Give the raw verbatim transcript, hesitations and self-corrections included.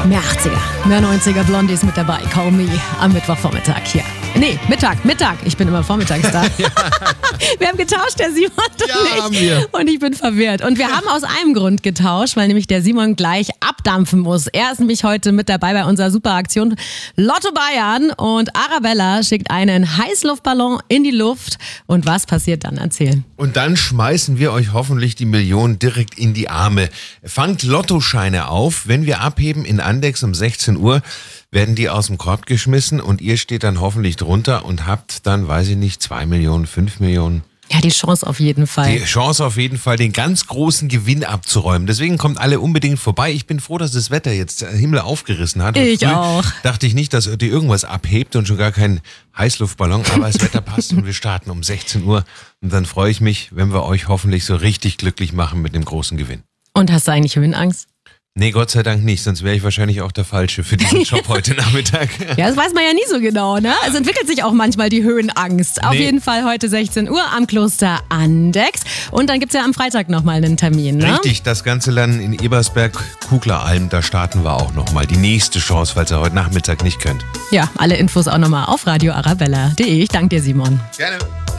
Mehr achtziger, mehr neunziger Blondies mit dabei. Call me am Mittwochvormittag hier. Nee, Mittag, Mittag. Ich bin immer vormittags da. Ja. Wir haben getauscht, der Simon und ja, ich. Haben wir. Und ich bin verwirrt. Und wir haben aus einem Grund getauscht, weil nämlich der Simon gleich abdampfen muss. Er ist nämlich heute mit dabei bei unserer super Aktion Lotto Bayern. Und Arabella schickt einen Heißluftballon in die Luft. Und was passiert dann? Erzählen. Und dann schmeißen wir euch hoffentlich die Million direkt in die Arme. Fangt Lottoscheine auf. Wenn wir abheben in Andex um sechzehn Uhr, werden die aus dem Korb geschmissen und ihr steht dann hoffentlich drunter und habt dann, weiß ich nicht, zwei Millionen, fünf Millionen. Ja, die Chance auf jeden Fall. Die Chance auf jeden Fall, den ganz großen Gewinn abzuräumen. Deswegen kommt alle unbedingt vorbei. Ich bin froh, dass das Wetter jetzt Himmel aufgerissen hat. Und ich früh auch. Dachte ich nicht, dass die irgendwas abhebt und schon gar kein Heißluftballon. Aber das Wetter passt und wir starten um sechzehn Uhr. Und dann freue ich mich, wenn wir euch hoffentlich so richtig glücklich machen mit dem großen Gewinn. Und hast du eigentlich Höhenangst? Nee, Gott sei Dank nicht, sonst wäre ich wahrscheinlich auch der Falsche für diesen Job heute Nachmittag. Ja, das weiß man ja nie so genau, ne? Es entwickelt sich auch manchmal die Höhenangst. Auf Nee. jeden Fall heute sechzehn Uhr am Kloster Andex. Und dann gibt's ja am Freitag nochmal einen Termin, ne? Richtig, das Ganze dann in Ebersberg, Kugleralm, da starten wir auch nochmal. Die nächste Chance, falls ihr heute Nachmittag nicht könnt. Ja, alle Infos auch nochmal auf radio arabella punkt de. Ich danke dir, Simon. Gerne.